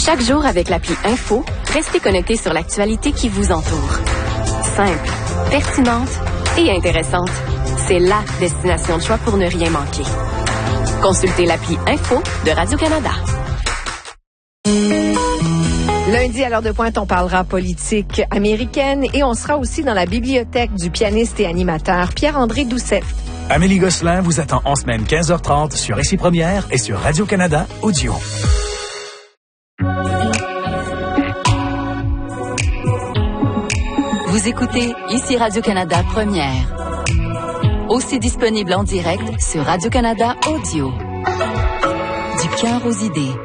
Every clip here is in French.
Chaque jour avec l'appli Info, restez connectés sur l'actualité qui vous entoure. Simple, pertinente et intéressante. C'est la destination de choix pour ne rien manquer. Consultez l'appli Info de Radio-Canada. Lundi, à l'heure de pointe, on parlera politique américaine et on sera aussi dans la bibliothèque du pianiste et animateur Pierre-André Doucet. Amélie Gosselin vous attend en semaine 15h30 sur Ici Première et sur Radio-Canada Audio. Vous écoutez Ici Radio-Canada Première. Aussi disponible en direct sur Radio-Canada Audio. Du cœur aux idées.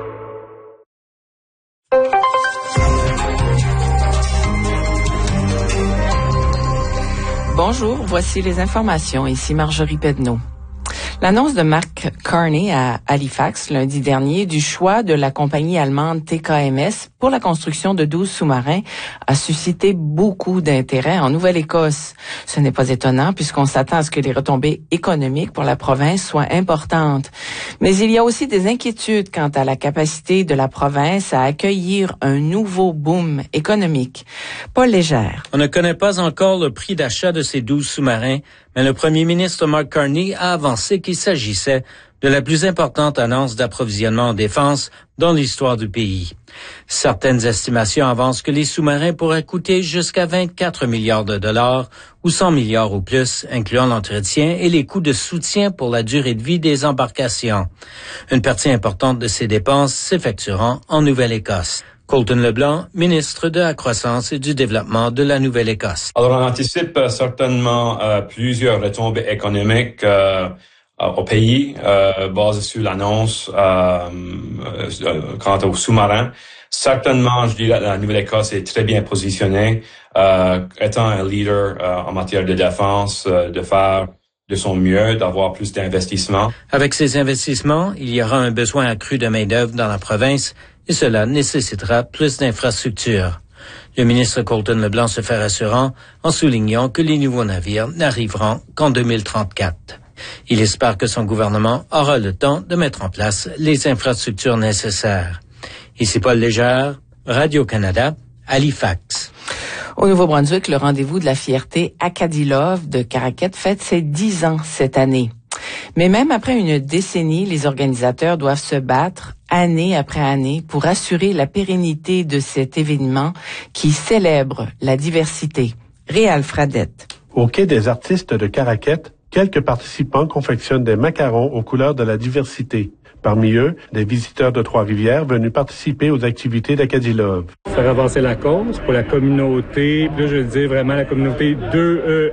Bonjour, voici les informations. Ici Marjorie Pedneau. L'annonce de Mark Carney à Halifax lundi dernier du choix de la compagnie allemande TKMS pour la construction de 12 sous-marins a suscité beaucoup d'intérêt en Nouvelle-Écosse. Ce n'est pas étonnant puisqu'on s'attend à ce que les retombées économiques pour la province soient importantes. Mais il y a aussi des inquiétudes quant à la capacité de la province à accueillir un nouveau boom économique. Paul Légère. On ne connaît pas encore le prix d'achat de ces 12 sous-marins, mais le premier ministre Mark Carney a avancé qu'il s'agissait de la plus importante annonce d'approvisionnement en défense dans l'histoire du pays. Certaines estimations avancent que les sous-marins pourraient coûter jusqu'à 24 milliards de dollars ou 100 milliards ou plus, incluant l'entretien et les coûts de soutien pour la durée de vie des embarcations. Une partie importante de ces dépenses s'effectueront en Nouvelle-Écosse. Colton Leblanc, ministre de la Croissance et du Développement de la Nouvelle-Écosse. Alors, on anticipe certainement plusieurs retombées économiques au pays, basées sur l'annonce quant aux sous-marins. Certainement, je dirais que la Nouvelle-Écosse est très bien positionnée, étant un leader en matière de défense, de faire de son mieux, d'avoir plus d'investissements. Avec ces investissements, il y aura un besoin accru de main-d'œuvre dans la province et cela nécessitera plus d'infrastructures. Le ministre Colton Leblanc se fait rassurant en soulignant que les nouveaux navires n'arriveront qu'en 2034. Il espère que son gouvernement aura le temps de mettre en place les infrastructures nécessaires. Ici Paul Légère, Radio-Canada, Halifax. Au Nouveau-Brunswick, le rendez-vous de la fierté Acadie Love de Caraquet fête ses 10 ans cette année. Mais même après une décennie, les organisateurs doivent se battre année après année pour assurer la pérennité de cet événement qui célèbre la diversité. Réal Fradette. Au Quai des artistes de Caraquet, quelques participants confectionnent des macarons aux couleurs de la diversité. Parmi eux, des visiteurs de Trois-Rivières venus participer aux activités d'Acadie Love. Faire avancer la cause pour la communauté, là je veux dire vraiment la communauté 2E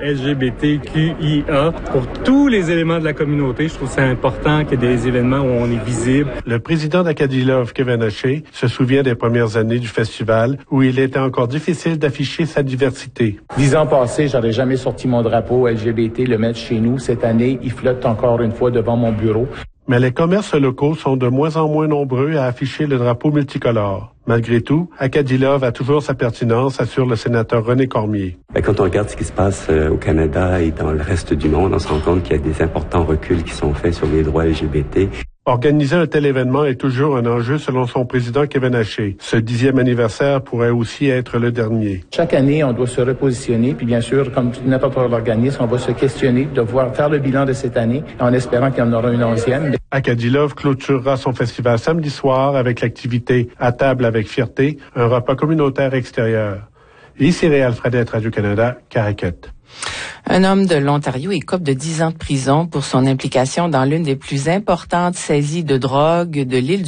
LGBTQIA, pour tous les éléments de la communauté. Je trouve ça important qu'il y ait des événements où on est visible. Le président d'Acadie Love, Kevin Haché, se souvient des premières années du festival où il était encore difficile d'afficher sa diversité. 10 ans passés, j'aurais jamais sorti mon drapeau LGBT, le mettre chez nous. Cette année, il flotte encore une fois devant mon bureau. Mais les commerces locaux sont de moins en moins nombreux à afficher le drapeau multicolore. Malgré tout, Acadie Love a toujours sa pertinence, assure le sénateur René Cormier. Quand on regarde ce qui se passe au Canada et dans le reste du monde, on se rend compte qu'il y a des importants reculs qui sont faits sur les droits LGBT. Organiser un tel événement est toujours un enjeu selon son président Kevin Haché. Ce 10e anniversaire pourrait aussi être le dernier. Chaque année, on doit se repositionner, puis bien sûr, comme n'importe quel organisme, on va se questionner, devoir faire le bilan de cette année, en espérant qu'il y en aura une 11e. Acadie Love clôturera son festival samedi soir avec l'activité À table avec fierté, un repas communautaire extérieur. Ici Réal Fradette, Radio-Canada, Caraquet. Un homme de l'Ontario écope de 10 ans de prison pour son implication dans l'une des plus importantes saisies de drogue de l'île